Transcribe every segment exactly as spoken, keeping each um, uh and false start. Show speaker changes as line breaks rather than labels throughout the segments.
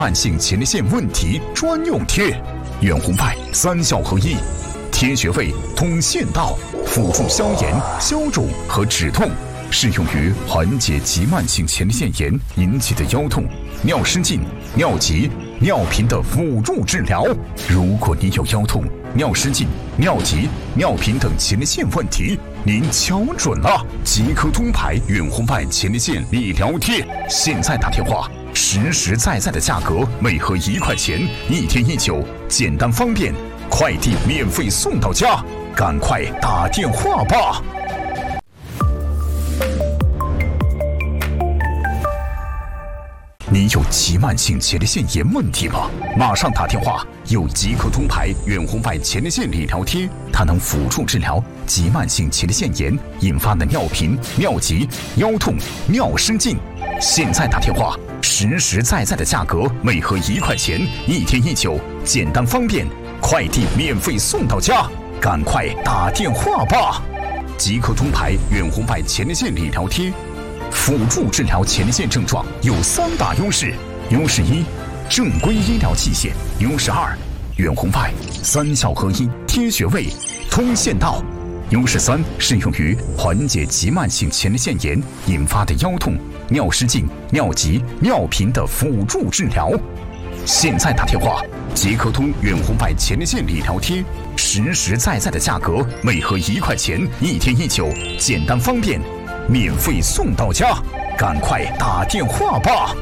慢性前列腺问题专用贴，远红外三效合一，贴穴位通腺道，辅助消炎、消肿和止痛，适用于缓解急慢性前列腺炎引起的腰痛、尿失禁、尿急、尿频的辅助治疗。如果您有腰痛、尿失禁、尿急、尿频等前列腺问题，您瞧准了，即刻通牌远红外前列腺理疗贴，现在打电话，实实在在的价格，每盒一块钱，一天一九，简单方便，快递免费送到家，赶快打电话吧！你有急慢性前列腺炎问题吗？马上打电话！有即刻通牌远红外前列腺理疗贴，它能辅助治疗急慢性前列腺炎引发的尿频、尿急、腰痛、尿失禁。现在打电话，实实在在的价格，每盒一块钱，一天一九，简单方便，快递免费送到家，赶快打电话吧！即刻通牌远红外前列腺理疗贴。辅助治疗前列腺症状有三大优势：优势一，正规医疗器械；优势二，远红外三效合一，贴穴位，通腺道；优势三，适用于缓解急慢性前列腺炎引发的腰痛、尿失禁、尿急、尿频的辅助治疗。现在打电话，即刻通远红外前列腺理疗贴，实实在在的价格，每盒一块钱，一天一九，简单方便，免费送到家，赶快打电话吧！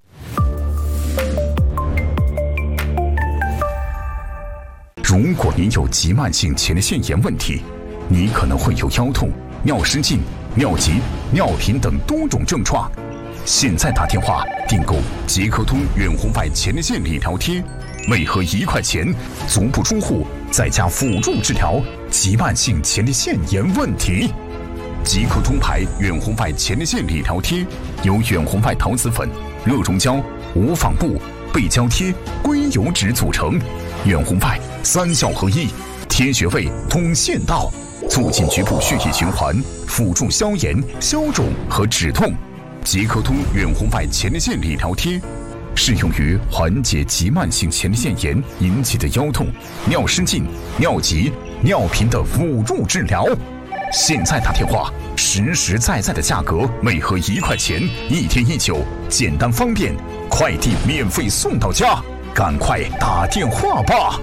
如果您有急慢性前列腺炎问题，你可能会有腰痛、尿失禁、尿急、尿频等多种症状。现在打电话订购即刻通远红外前列腺理疗贴，每盒一块钱，足不出户，在家辅助治疗急慢性前列腺炎问题。即刻通牌远红外前列腺理疗贴由远红外桃子粉、热熔胶、无纺布、背胶贴、硅油脂组成，远红外三效合一，贴穴位通腺道，促进局部血液循环，辅助消炎、消肿和止痛。即刻通远红外前列腺理疗贴适用于缓解急慢性前列腺炎引起的腰痛、尿失禁、尿急、尿频的辅助治疗。现在打电话，实实在在的价格，每盒一块钱，一天一九，简单方便，快递免费送到家，赶快打电话吧！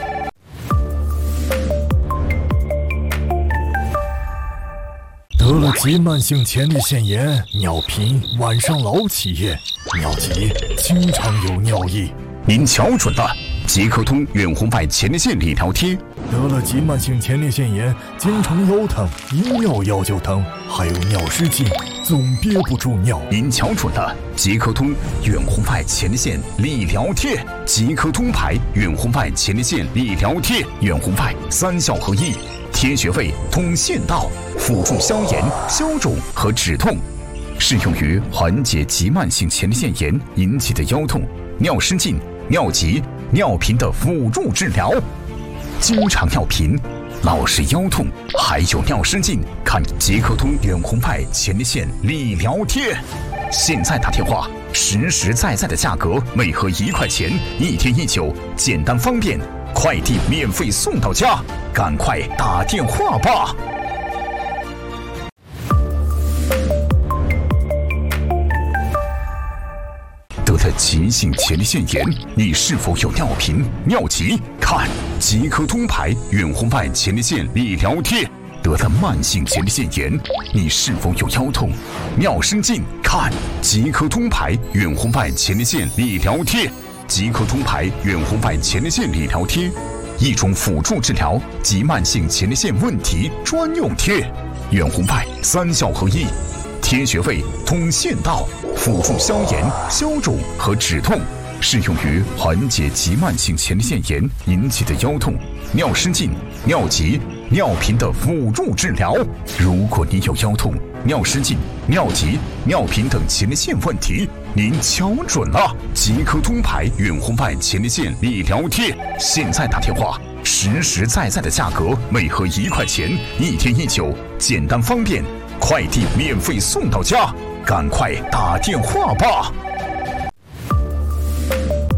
得了急慢性前列腺炎，尿频，晚上老起夜，尿急，经常有尿意。
您瞧准了，即刻通远红外前列腺理疗贴。
得了急慢性前列腺炎，经常腰疼，一尿药就疼，还有尿失禁，总憋不住尿。
您瞧准了，即刻通远红外前列腺理疗贴，即刻通牌远红外前列腺理疗贴，远红外三效合一，贴穴位通腺道，辅助消炎、消肿和止痛，适用于缓解急慢性前列腺炎引起的腰痛、尿失禁、尿急、尿频的辅助治疗。经常尿频、老是腰痛，还有尿失禁，看即刻通远红外前列腺理疗贴。现在打电话，实实在在的价格，每盒一块钱，一天一九，简单方便，快递免费送到家，赶快打电话吧！得了急性前列腺炎，你是否有尿频、尿急？看即刻通牌远红外前列腺理疗贴。得了慢性前列腺炎，你是否有腰痛、尿失禁？看即刻通牌远红外前列腺理疗贴。即刻通牌远红外前列腺理疗贴，一种辅助治疗急慢性前列腺问题专用贴，远红外三效合一，贴穴位通腺道，辅助消炎、消肿和止痛，适用于缓解急慢性前列腺炎引起的腰痛、尿失禁、尿急、尿频的辅助治疗。如果您有腰痛、尿失禁、尿急、尿频等前列腺问题，您瞧准了，即刻通牌远红外前列腺理疗贴。现在打电话，实实在在的价格，每盒一块钱，一天一九，简单方便，快递免费送到家，赶快打电话吧！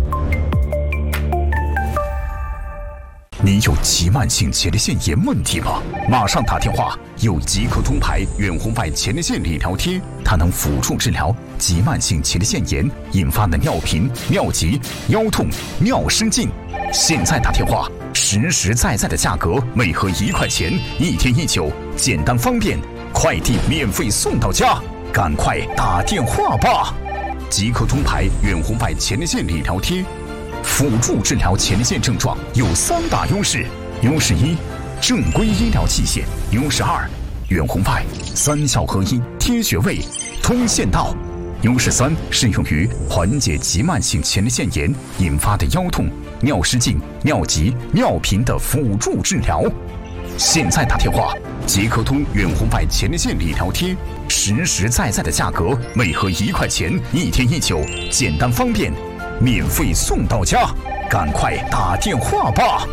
有急慢性前列腺炎问题吗？马上打电话，有即刻通牌远红外前列腺理疗贴，它能辅助治疗急慢性前列腺炎引发的尿频、尿急、腰痛、尿失禁。现在打电话，实实在在的价格，每盒一块钱，一天一九，简单方便，快递免费送到家，赶快打电话吧！即刻通牌远红外前列腺理疗贴，辅助治疗前列腺症状有三大优势：优势一，正规医疗器械；优势二，远红外三效合一，贴穴位，通线道；优势三，适用于缓解急慢性前列腺炎引发的腰痛、尿失禁、尿急、尿频的辅助治疗。现在打电话，即刻通远红外前列腺理疗贴，实实在在的价格，每盒一块钱，一天一九，简单方便，免费送到家，赶快打电话吧！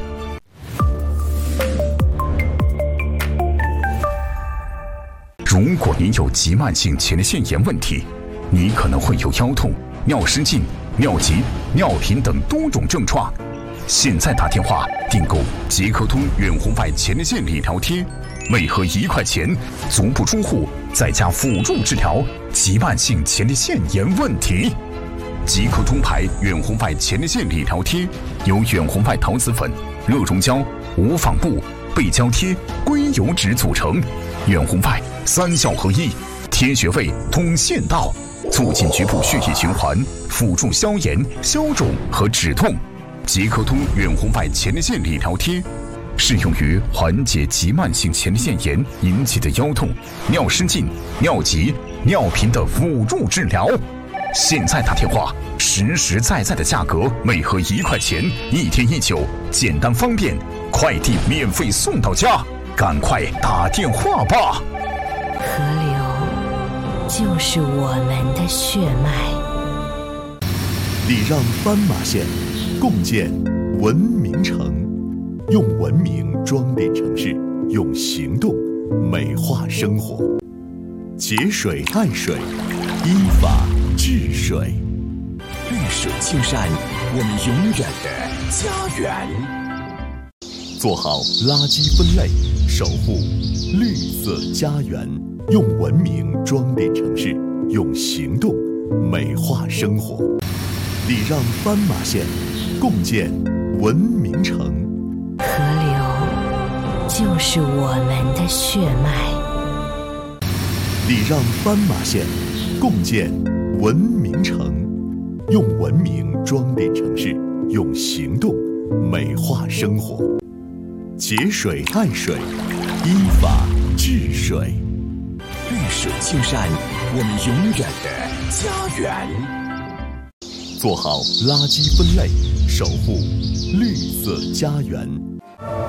如果您有急慢性前列腺炎问题，你可能会有腰痛、尿失禁、尿急、尿频等多种症状。现在打电话订购即刻通远红外前列腺理疗贴，每盒一块钱，足不出户，在家辅助治疗急慢性前列腺炎问题。即刻通牌远红外前列腺理疗贴由远红外桃子粉、热熔胶、无纺布、背胶贴、硅油脂组成，远红外三效合一，贴穴位，通线道，促进局部血液循环，辅助消炎、消肿和止痛。即刻通远红外前列腺理疗贴适用于缓解急慢性前列腺炎引起的腰痛、尿失禁、尿急、尿频的辅助治疗。现在打电话，实实在在的价格，每盒一块钱，一天一九，简单方便，快递免费送到家，赶快打电话吧！
河流就是我们的血脉。
礼让斑马线，共建文明城，用文明装点城市，用行动美化生活。节水爱水，依法治水。
绿水青山，我们永远的家园。
做好垃圾分类，守护绿色家园，用文明装点城市，用行动美化生活。礼让斑马线，共建文明城。
河流就是我们的血脉。
礼让斑马线，共建文明城，用文明装点城市，用行动美化生活。节水爱水，依法治水。
绿水青山，我们永远的家园。
做好垃圾分类，守护绿色家园。